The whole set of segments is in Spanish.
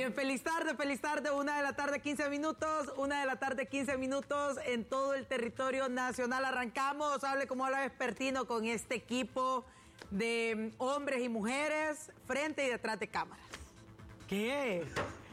Bien, feliz tarde, 1 de la tarde, 15 minutos, 1 de la tarde, 15 minutos en todo el territorio nacional. Arrancamos, hable como habla Vespertino, con este equipo de hombres y mujeres frente y detrás de cámaras. ¿Qué?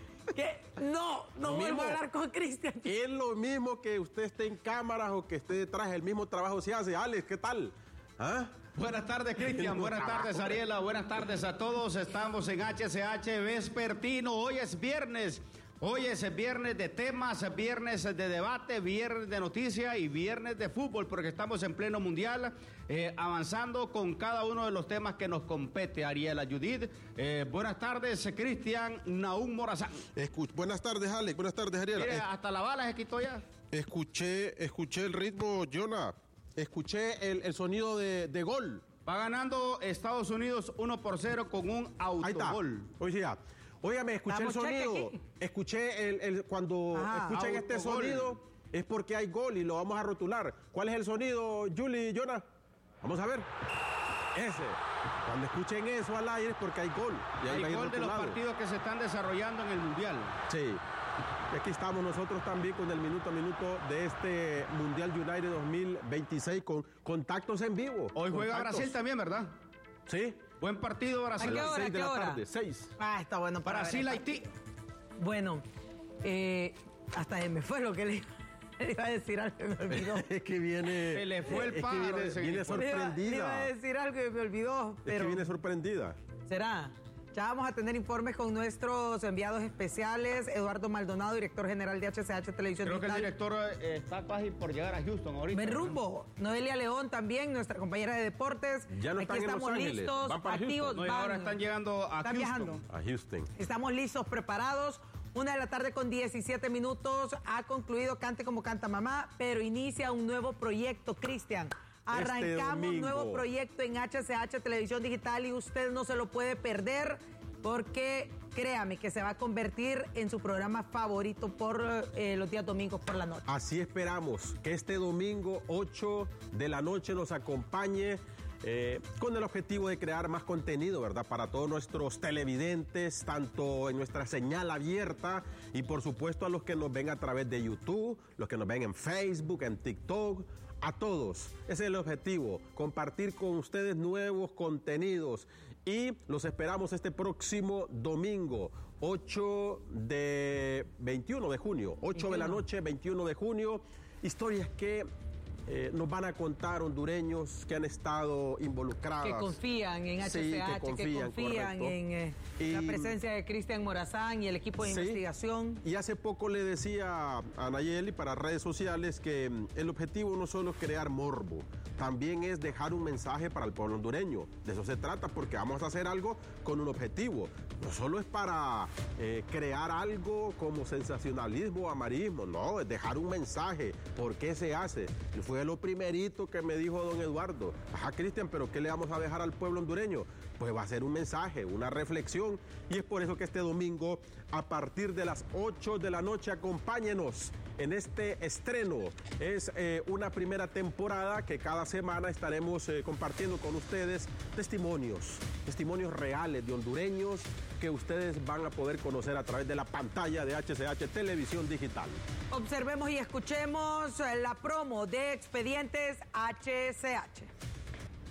No vuelvo a hablar con Cristian. Es lo mismo que usted esté en cámaras o que esté detrás, el mismo trabajo se hace. Alex, ¿qué tal? ¿Ah? Buenas tardes, Cristian. Buenas tardes, Ariela. Buenas tardes a todos. Estamos en HCH Vespertino. Hoy es viernes. Hoy es viernes de temas, viernes de debate, viernes de noticias y viernes de fútbol, porque estamos en pleno mundial, avanzando con cada uno de los temas que nos compete. Ariela, Judith. Buenas tardes, Cristian. Nahum Morazán. Buenas tardes, Alex. Buenas tardes, Ariela. Mire, hasta la bala se quitó ya. Escuché el ritmo, Jonah. Escuché el sonido de gol. Va ganando Estados Unidos 1-0 con un autogol. Óigame, escuché el sonido. Escuché cuando escuchan este sonido es porque hay gol y lo vamos a rotular. ¿Cuál es el sonido, Julie y Jonah? Vamos a ver. Ese. Cuando escuchen eso al aire es porque hay gol. Y hay gol de los partidos que se están desarrollando en el Mundial. Sí. Y aquí estamos nosotros también con el minuto a minuto de este Mundial United 2026 con contactos en vivo. Hoy juega Brasil también, ¿verdad? Sí. Buen partido, Brasil. ¿A qué hora? 6 de la tarde, 6. Está bueno para Brasil-Haití. Bueno, hasta me fue lo que le iba a decir algo y me olvidó. Es que viene... Se le fue el pájaro. Viene sorprendida. Le iba a decir algo y me olvidó. Pero es que viene sorprendida. ¿Será? Ya vamos a tener informes con nuestros enviados especiales. Eduardo Maldonado, director general de HCH Televisión Creo Digital. que el director está casi por llegar a Houston ahorita. Me rumbo. Noelia León también, nuestra compañera de deportes. Ya no Aquí están en estamos Los Ángeles. listos, Van para activos. No, y ahora están llegando a Están Houston. viajando. A Houston. Estamos listos, preparados. 1 de la tarde con 17 minutos. Ha concluido Cante como canta mamá, pero inicia un nuevo proyecto, Cristian. Arrancamos un nuevo proyecto en HCH Televisión Digital y usted no se lo puede perder, porque créame que se va a convertir en su programa favorito por los días domingos por la noche. Así esperamos que este domingo 8 de la noche nos acompañe con el objetivo de crear más contenido, ¿verdad? Para todos nuestros televidentes, tanto en nuestra señal abierta y por supuesto a los que nos ven a través de YouTube, los que nos ven en Facebook, en TikTok, a todos. Ese es el objetivo, compartir con ustedes nuevos contenidos y los esperamos este próximo domingo, 21 de junio, 8 de la noche, 21 de junio, historias que nos van a contar hondureños que han estado involucrados. Que confían en HCH, que confían en la presencia de Cristian Morazán y el equipo de investigación. Y hace poco le decía a Nayeli para redes sociales que el objetivo no solo es crear morbo, también es dejar un mensaje para el pueblo hondureño. De eso se trata, porque vamos a hacer algo con un objetivo. No solo es para crear algo como sensacionalismo o amarismo, no, es dejar un mensaje. ¿Por qué se hace? Y fue lo primerito que me dijo don Eduardo. Cristian, ¿pero qué le vamos a dejar al pueblo hondureño? Pues va a ser un mensaje, una reflexión, y es por eso que este domingo, a partir de las 8 de la noche, acompáñenos en este estreno. Es una primera temporada que cada semana estaremos compartiendo con ustedes testimonios reales de hondureños que ustedes van a poder conocer a través de la pantalla de HCH Televisión Digital. Observemos y escuchemos la promo de Expedientes HCH.